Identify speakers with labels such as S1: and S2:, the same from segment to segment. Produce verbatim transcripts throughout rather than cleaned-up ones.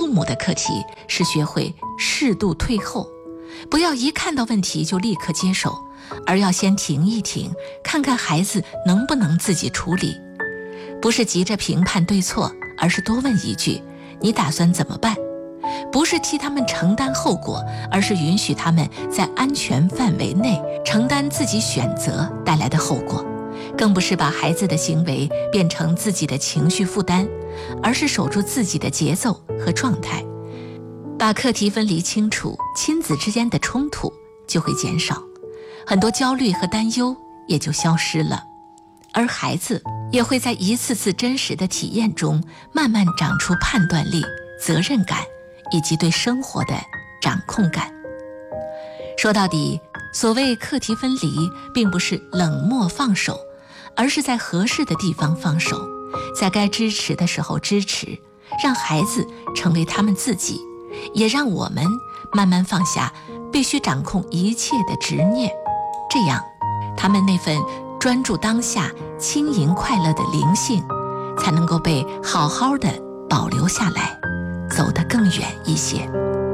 S1: 父母的课题是学会适度退后，不要一看到问题就立刻接手，而要先停一停，看看孩子能不能自己处理。不是急着评判对错，而是多问一句：你打算怎么办？不是替他们承担后果，而是允许他们在安全范围内承担自己选择带来的后果。更不是把孩子的行为变成自己的情绪负担，而是守住自己的节奏和状态。把课题分离清楚，亲子之间的冲突就会减少，很多焦虑和担忧也就消失了，而孩子也会在一次次真实的体验中慢慢长出判断力、责任感以及对生活的掌控感。说到底，所谓课题分离，并不是冷漠放手，而是在合适的地方放手，在该支持的时候支持，让孩子成为他们自己，也让我们慢慢放下必须掌控一切的执念。这样，他们那份专注当下、轻盈快乐的灵性，才能够被好好的保留下来，走得更远一些。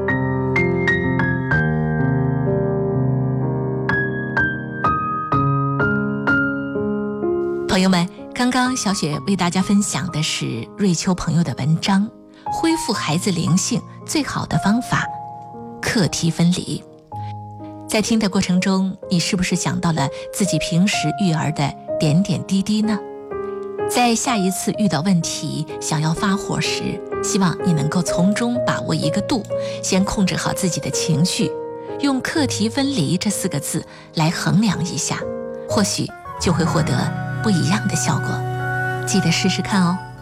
S1: 朋友们，刚刚小雪为大家分享的是瑞秋朋友的文章，恢复孩子灵性最好的方法，课题分离。在听的过程中，你是不是想到了自己平时育儿的点点滴滴呢？在下一次遇到问题想要发火时，希望你能够从中把握一个度，先控制好自己的情绪，用课题分离这四个字来衡量一下，或许就会获得不一样的效果。记得试试看哦。